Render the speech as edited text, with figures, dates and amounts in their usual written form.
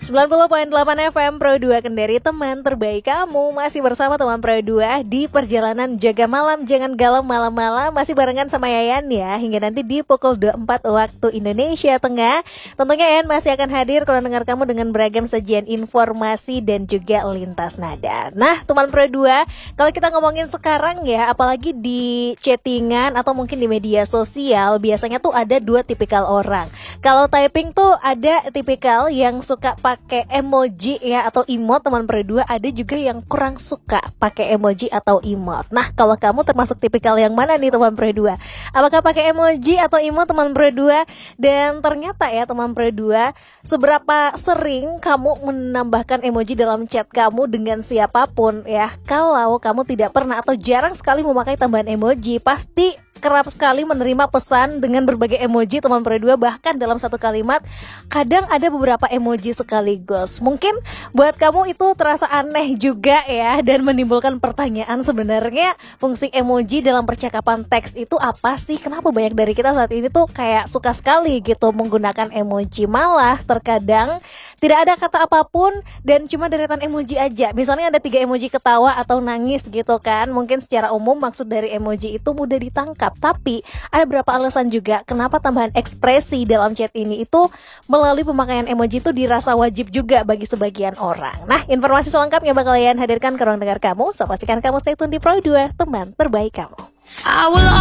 90.8 FM Pro 2 Kendari, teman terbaik kamu. Masih bersama teman Pro 2 di perjalanan jaga malam. Jangan galau malam-malam. Masih barengan sama Yayan ya, hingga nanti di pukul 24 waktu Indonesia Tengah. Tentunya Yayan masih akan hadir kalau dengar kamu dengan beragam sajian informasi dan juga lintas nada. Nah teman Pro 2, kalau kita ngomongin sekarang ya, apalagi di chattingan atau mungkin di media sosial, biasanya tuh ada dua tipikal orang. Kalau typing tuh ada tipikal yang suka pakai emoji ya atau emot teman Pro 2, ada juga yang kurang suka pakai emoji atau emot. Nah, kalau kamu termasuk tipikal yang mana nih teman Pro 2? Apakah pakai emoji atau emot teman Pro 2? Dan ternyata ya teman Pro 2, seberapa sering kamu menambahkan emoji dalam chat kamu dengan siapapun ya? Kalau kamu tidak pernah atau jarang sekali memakai tambahan emoji, pasti kerap sekali menerima pesan dengan berbagai emoji teman Pro 2, bahkan dalam satu kalimat kadang ada beberapa emoji sekaligus. Mungkin buat kamu itu terasa aneh juga ya, dan menimbulkan pertanyaan, sebenarnya fungsi emoji dalam percakapan teks itu apa sih? Kenapa banyak dari kita saat ini tuh kayak suka sekali gitu menggunakan emoji, malah terkadang tidak ada kata apapun dan cuma deretan emoji aja. Misalnya ada 3 emoji ketawa atau nangis gitu kan, mungkin secara umum maksud dari emoji itu mudah ditangkap. Tapi ada beberapa alasan juga kenapa tambahan ekspresi dalam chat ini itu melalui pemakaian emoji itu dirasa wajib juga bagi sebagian orang. Nah, informasi selengkapnya bakal Yayan hadirkan ke ruang dengar kamu. So pastikan kamu stay tune di Pro 2, teman terbaik kamu.